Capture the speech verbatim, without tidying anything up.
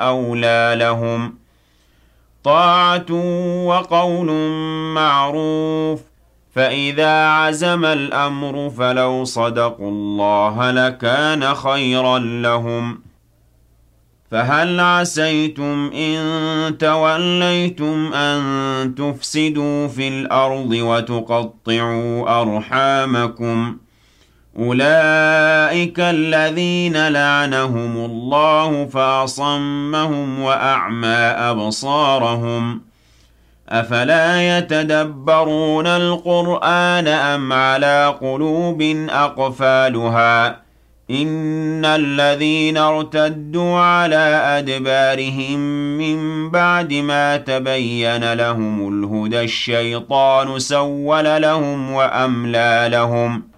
أولى لهم طاعة وقول معروف فإذا عزم الأمر فلو صدقوا الله لكان خيرا لهم فهل عسيتم إن توليتم أن تفسدوا في الأرض وتقطعوا أرحامكم أولئك الذين لعنهم الله فأصمهم وأعمى أبصارهم أفلا يتدبرون القرآن أم على قلوب أقفالها إن الذين ارتدوا على أدبارهم من بعد ما تبين لهم الهدى الشيطان سول لهم وأملى لهم